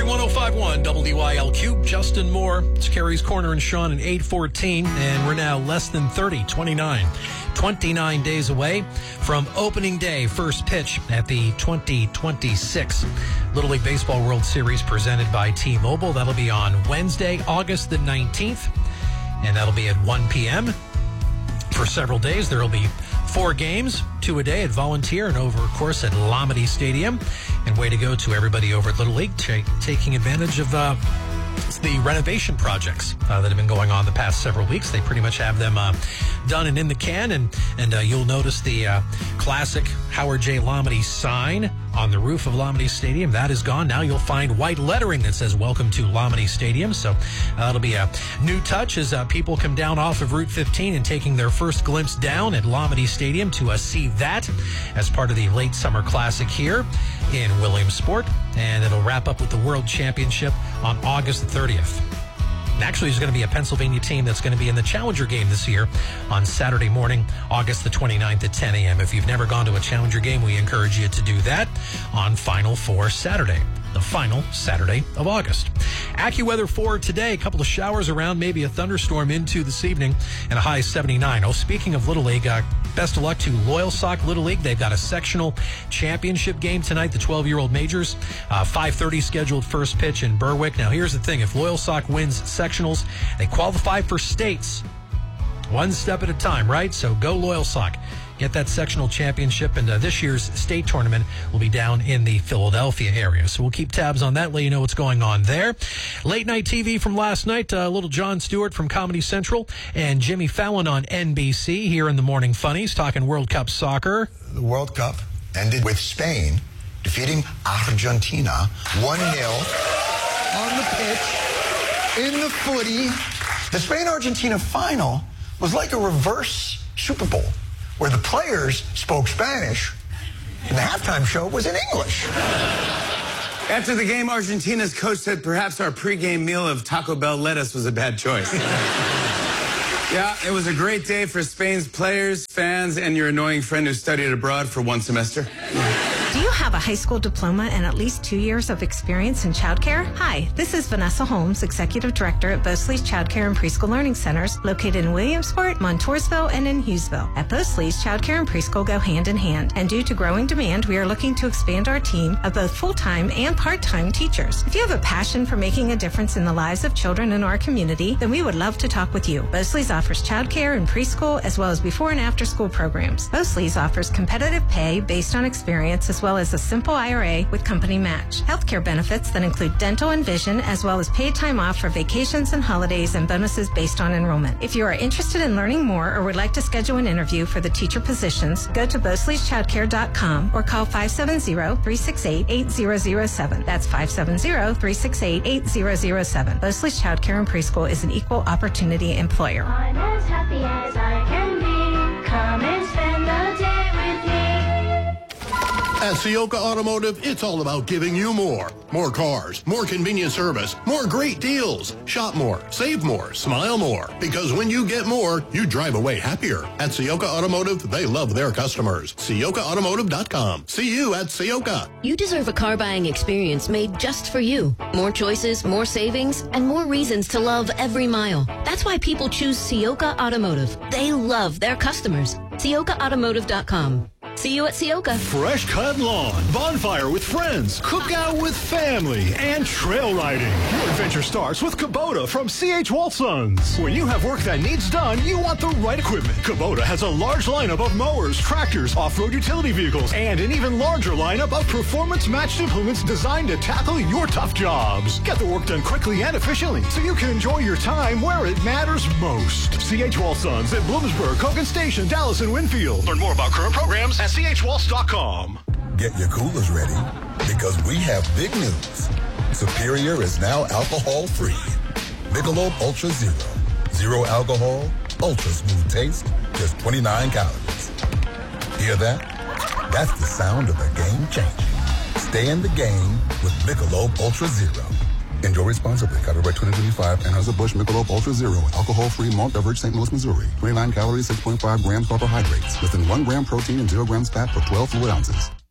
Hearing 105.1 WILQ, Justin Moore. It's Carrie's Corner and Sean in 8:14, and we're now less than 29 days away from opening day, first pitch at the 2026 Little League Baseball World Series presented by T-Mobile. That'll be on Wednesday, August the 19th, and that'll be at 1 p.m. For several days, there will be 4 games, 2 a day at Volunteer and over, of course, at Lamade Stadium. And way to go to everybody over at Little League taking advantage of the renovation projects that have been going on the past several weeks. They pretty much have them done and in the can, and you'll notice the classic Howard J. Lamade sign on the roof of Lamade Stadium. That is gone. Now you'll find white lettering that says "Welcome to Lamade Stadium." So that'll be a new touch as people come down off of Route 15 and taking their first glimpse down at Lamade Stadium to see that as part of the late summer classic here in Williamsport. And it'll wrap up with the World Championship on August the 30th. And actually, there's going to be a Pennsylvania team that's going to be in the Challenger game this year on Saturday morning, August the 29th at 10 a.m. If you've never gone to a Challenger game, we encourage you to do that on Final Four Saturday, the final Saturday of August. AccuWeather for today, a couple of showers around, maybe a thunderstorm into this evening, and a high 79. Oh, speaking of Little League, best of luck to Loyalsock Little League. They've got a sectional championship game tonight, the 12-year-old majors. 5:30 scheduled first pitch in Berwick. Now, here's the thing. If Loyalsock wins sectionals, they qualify for states. One step at a time, right? So go Loyalsock. Get that sectional championship, and this year's state tournament will be down in the Philadelphia area. So we'll keep tabs on that, let you know what's going on there. Late night TV from last night, little Jon Stewart from Comedy Central and Jimmy Fallon on NBC here in the Morning Funnies talking World Cup soccer. The World Cup ended with Spain defeating Argentina 1-0 on the pitch in the footy. The Spain-Argentina final was like a reverse Super Bowl, where the players spoke Spanish and the halftime show was in English. After the game, Argentina's coach said perhaps our pregame meal of Taco Bell lettuce was a bad choice. Yeah, it was a great day for Spain's players, fans, and your annoying friend who studied abroad for 1 semester. Do you have a high school diploma and at least 2 years of experience in childcare? Hi, this is Vanessa Holmes, Executive Director at Bosley's Childcare and Preschool Learning Centers, located in Williamsport, Montoursville, and in Hughesville. At Bosley's, childcare and preschool go hand in hand, and due to growing demand, we are looking to expand our team of both full-time and part-time teachers. If you have a passion for making a difference in the lives of children in our community, then we would love to talk with you. Bosley's offers childcare and preschool, as well as before and after school programs. Bosley's offers competitive pay based on experience, as well as a simple IRA with company match. Healthcare benefits that include dental and vision, as well as paid time off for vacations and holidays, and bonuses based on enrollment. If you are interested in learning more or would like to schedule an interview for the teacher positions, go to Bosley'sChildcare.com or call 570-368-8007. That's 570-368-8007. Bosley's Childcare and Preschool is an equal opportunity employer. I'm as happy as I can be. Come and spend the day with me. At Ciocca Automotive, it's all about giving you more. More cars, more convenient service, more great deals. Shop more, save more, smile more. Because when you get more, you drive away happier. At Ciocca Automotive, they love their customers. CioccaAutomotive.com. See you at Ciocca. You deserve a car buying experience made just for you. More choices, more savings, and more reasons to love every mile. That's why people choose Ciocca Automotive. They love their customers. CioccaAutomotive.com. See you at Ciocca. Fresh cut lawn, bonfire with friends, cookout with family, and trail riding. Your adventure starts with Kubota from C.H. Walsons. When you have work that needs done, you want the right equipment. Kubota has a large lineup of mowers, tractors, off-road utility vehicles, and an even larger lineup of performance-matched implements designed to tackle your tough jobs. Get the work done quickly and efficiently so you can enjoy your time where it matters most. C.H. Walsons at Bloomsburg, Hogan Station, Dallas, and Winfield. Learn more about current programs at chwaltz.com. Get your coolers ready because we have big news. Superior is now alcohol-free. Michelob Ultra Zero. Zero alcohol, ultra smooth taste, just 29 calories. Hear that? That's the sound of a game changer. Stay in the game with Michelob Ultra Zero. Enjoy responsibly. Copyright 2025. Anheuser-Busch Michelob Ultra Zero. Alcohol-free malt beverage, St. Louis, Missouri. 29 calories, 6.5 grams carbohydrates. Less than 1 gram protein and 0 grams fat per 12 fluid ounces.